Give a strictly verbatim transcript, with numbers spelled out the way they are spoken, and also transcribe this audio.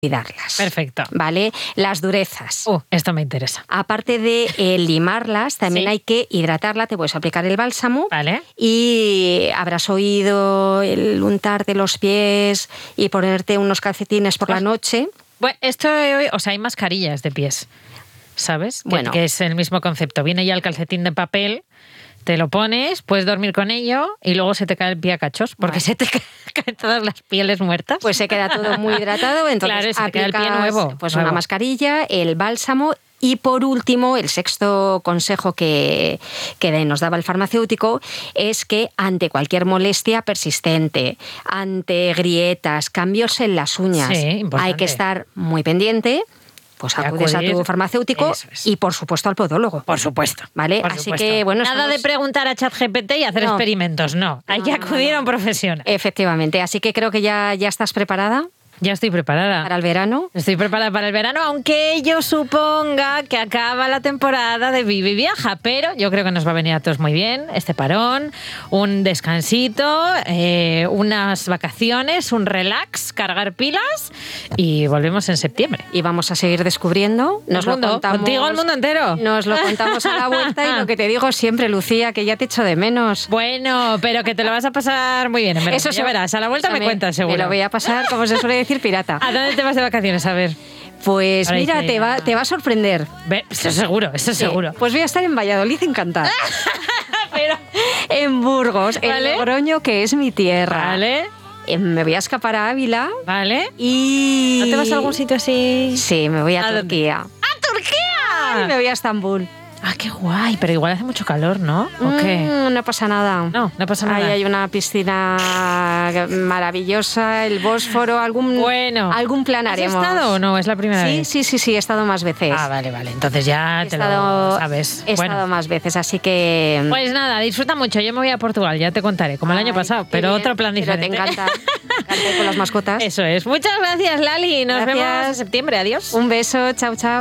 cuidarlas. Perfecto. ¿Vale? Las durezas. Uh, esto me interesa. Aparte de eh, limarlas, también Sí. hay que hidratarla. Te puedes aplicar el bálsamo. Vale. Y habrás oído el untarte los pies y ponerte unos calcetines por Ah. la noche. Bueno, esto, o sea, hay mascarillas de pies, ¿sabes? Que, Bueno. que es el mismo concepto. Viene ya el calcetín de papel, te lo pones, puedes dormir con ello y luego se te cae el pie a cachos porque Vale. se te caen todas las pieles muertas. Pues se queda todo muy hidratado. Entonces Claro, se te queda el pie aplicas, nuevo, pues nuevo. una mascarilla, el bálsamo. Y por último, el sexto consejo que, que nos daba el farmacéutico es que ante cualquier molestia persistente, ante grietas, cambios en las uñas, Sí, importante. hay que estar muy pendiente. Pues Y acudes a acudir. tu farmacéutico Eso es. y, por supuesto, al podólogo. Por supuesto. ¿Vale? Por Así supuesto. que, bueno, Nada estamos- de preguntar a ChatGPT y hacer No. experimentos, no. Hay No, que no, no, acudir no. a un profesional. Efectivamente. Así que creo que ya, ya estás preparada Ya estoy preparada. para el verano. Estoy preparada para el verano, aunque yo suponga que acaba la temporada de Vive y Viaja, pero yo creo que nos va a venir a todos muy bien este parón, un descansito, eh, unas vacaciones, un relax, cargar pilas y volvemos en septiembre. Y vamos a seguir descubriendo. Nos El mundo, lo contamos, contigo el mundo entero. Nos lo contamos a la vuelta y lo que te digo siempre, Lucía, que ya te echo de menos. Bueno, pero que te lo vas a pasar muy bien, en verdad. Ya se- verás, a la vuelta me escúchame, cuentas seguro. Me lo voy a pasar, como se suele decir, pirata. ¿A dónde te vas de vacaciones? A ver. Pues Ahora mira, dice te ya. va, te va a sorprender. Ve, eso seguro, eso Sí, seguro. Pues voy a estar en Valladolid encantada. Pero, En Burgos, Vale. en Logroño, que es mi tierra. vale, Eh, Me voy a escapar a Ávila vale. y... ¿No te vas a algún sitio así? Sí, me voy a, ¿A dónde? Turquía. ¡A Turquía! Y me voy a Estambul. Ah, qué guay, pero igual hace mucho calor, ¿no? ¿O qué? Mm, no pasa nada. No, no pasa nada. Ahí hay una piscina maravillosa, el Bósforo, algún, Bueno, algún plan ¿has haremos. estado o no? ¿Es la primera Sí, vez? sí, sí, sí, he estado más veces. Ah, vale, vale. Entonces ya he te estado, lo sabes. He Bueno, estado más veces, así que... pues nada, disfruta mucho. Yo me voy a Portugal, ya te contaré, como el año Ay, pasado, qué pero bien. otro plan diferente. Pero te encanta, te encanta ir con las mascotas. Eso es. Muchas gracias, Lali. Nos Gracias. vemos en septiembre. Adiós. Un beso, chao, chao.